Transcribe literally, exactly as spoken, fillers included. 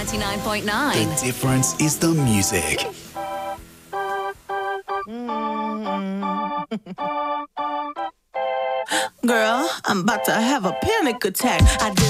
ninety-nine point nine. The difference is the music. Girl, I'm about to have a panic attack. I did